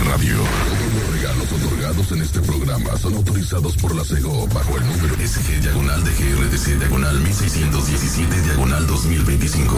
Radio. Todos los regalos otorgados en este programa son autorizados por la SEGO bajo el número SG-DGRDC-1617-2025.